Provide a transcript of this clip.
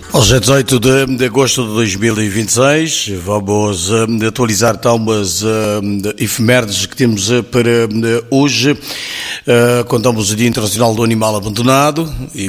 Hoje é 18 de agosto de 2026, vamos atualizar então umas efemérides que temos para hoje. Contamos o Dia Internacional do Animal Abandonado e